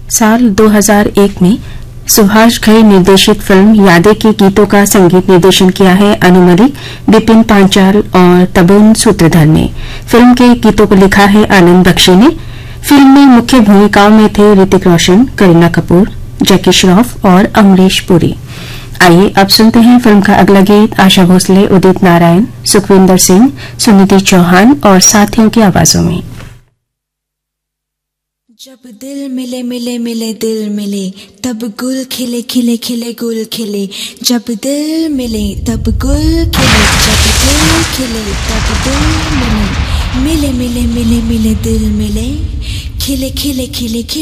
साल 2001 में सुभाष घई निर्देशित फिल्म यादें के गीतों का संगीत निर्देशन किया है अनु मलिक, बिपिन पांचाल और तबोन सूत्रधर ने। फिल्म के गीतों को लिखा है आनंद बख्शी ने। फिल्म में मुख्य भूमिकाओं में थे ऋतिक रोशन, करीना कपूर, जैकी श्रॉफ और अमरीश पुरी। आइए अब सुनते हैं फिल्म का अगला गीत आशा भोसले, उदित नारायण, सुखविंदर सिंह, सुनिधि चौहान और साथियों की आवाजों में। जब दिल मिले मिले मिले दिल मिले, तब गुल खिले खिले खिले गुल खिले। जब दिल मिले तब गुल खिले, जब दिल खिले तब दिल मिले। मिले मिले मिले मिले दिल मिले, खिले खिले खिले खिले।